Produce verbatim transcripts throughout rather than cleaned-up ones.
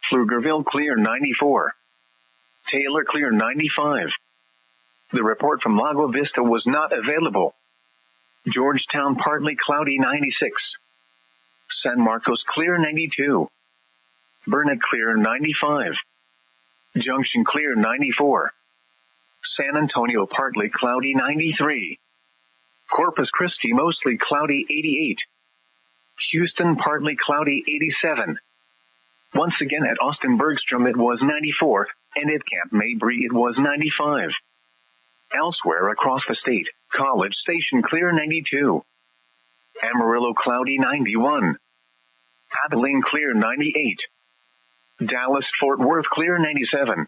Pflugerville clear ninety-four. Taylor clear ninety-five. The report from Lago Vista was not available. Georgetown partly cloudy ninety-six. San Marcos clear ninety-two. Burnet clear ninety-five. Junction clear ninety-four. San Antonio partly cloudy ninety-three. Corpus Christi mostly cloudy eighty-eight. Houston partly cloudy eighty-seven. Once again at Austin Bergstrom it was ninety-four, and at Camp Mabry it was ninety-five. Elsewhere across the state, College Station clear ninety-two. Amarillo cloudy ninety-one. Abilene clear ninety-eight. Dallas Fort Worth clear ninety-seven.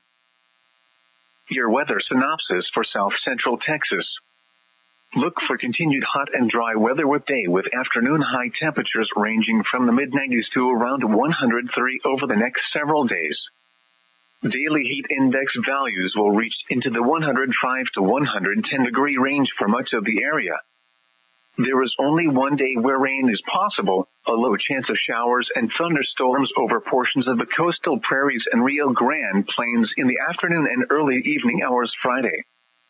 Your weather synopsis for South Central Texas. Look for continued hot and dry weather with day with afternoon high temperatures ranging from the mid nineties to around one hundred three over the next several days. Daily heat index values will reach into the one hundred five to one hundred ten degree range for much of the area. There is only one day where rain is possible, a low chance of showers and thunderstorms over portions of the coastal prairies and Rio Grande Plains in the afternoon and early evening hours Friday.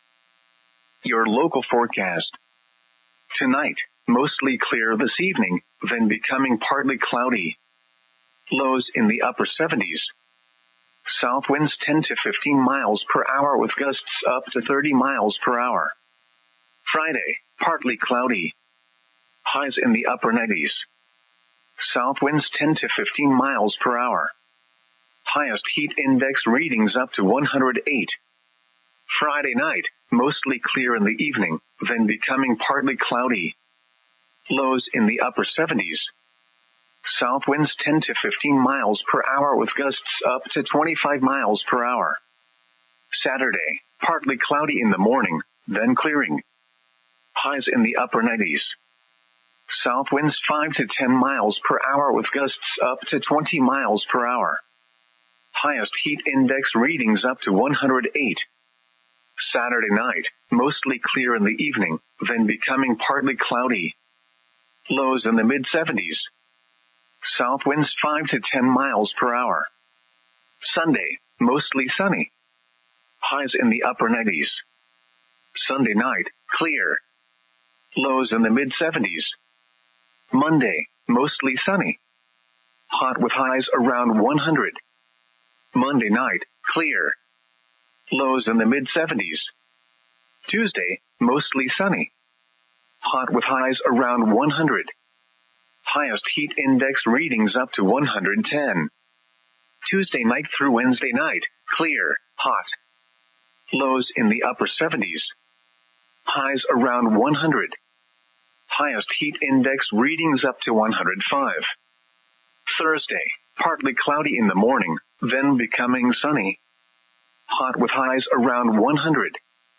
Your local forecast. Tonight, mostly clear this evening, then becoming partly cloudy. Lows in the upper seventies. South winds ten to fifteen miles per hour with gusts up to thirty miles per hour. Friday, partly cloudy. Highs in the upper nineties. South winds ten to fifteen miles per hour. Highest heat index readings up to one hundred eight. Friday night, mostly clear in the evening, then becoming partly cloudy. Lows in the upper seventies. South winds ten to fifteen miles per hour with gusts up to twenty-five miles per hour. Saturday, partly cloudy in the morning, then clearing. Highs in the upper nineties. South winds five to ten miles per hour with gusts up to twenty miles per hour. Highest heat index readings up to one hundred eight. Saturday night, mostly clear in the evening, then becoming partly cloudy. Lows in the mid seventies. South winds five to ten miles per hour. Sunday, mostly sunny. Highs in the upper nineties. Sunday night, clear. Lows in the mid seventies. Monday, mostly sunny. Hot with highs around one hundred. Monday night, clear. Lows in the mid seventies. Tuesday, mostly sunny. Hot with highs around one hundred. Highest heat index readings up to one hundred ten. Tuesday night through Wednesday night, clear, hot. Lows in the upper seventies. Highs around one hundred. Highest heat index readings up to one hundred five. Thursday, partly cloudy in the morning, then becoming sunny. Hot with highs around one hundred.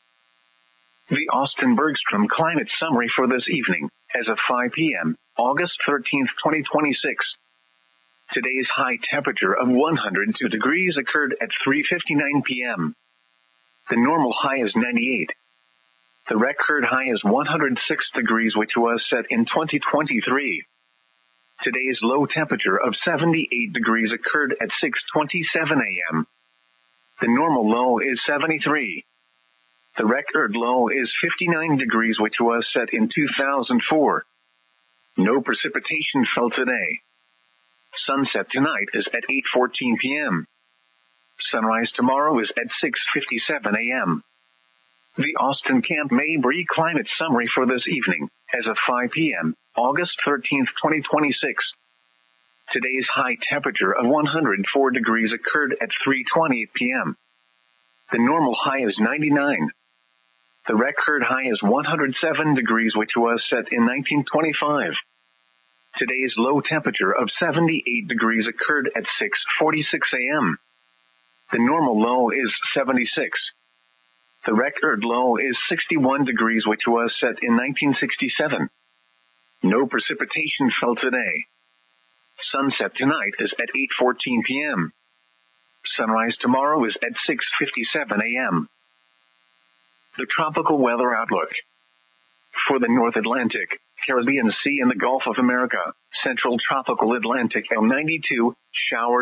The Austin Bergstrom Climate Summary for this evening, as of five p.m., August thirteenth, twenty twenty-six. Today's high temperature of one hundred two degrees occurred at three fifty-nine p.m. The normal high is ninety-eight. The record high is one hundred six degrees, which was set in twenty twenty-three. Today's low temperature of seventy-eight degrees occurred at six twenty-seven a.m. The normal low is seventy-three. The record low is fifty-nine degrees, which was set in two thousand four. No precipitation fell today. Sunset tonight is at eight fourteen p.m. Sunrise tomorrow is at six fifty-seven a.m. The Austin Camp Mabry Climate Summary for this evening, as of five p.m., August thirteenth, twenty twenty-six. Today's high temperature of one hundred four degrees occurred at three twenty p.m. The normal high is ninety-nine. The record high is one hundred seven degrees, which was set in nineteen twenty-five. Today's low temperature of seventy-eight degrees occurred at six forty-six a.m. The normal low is seventy-six. The record low is sixty-one degrees, which was set in nineteen sixty-seven. No precipitation fell today. Sunset tonight is at eight fourteen p.m. Sunrise tomorrow is at six fifty-seven a.m. The tropical weather outlook. For the North Atlantic, Caribbean Sea and the Gulf of America, Central Tropical Atlantic L ninety-two, showers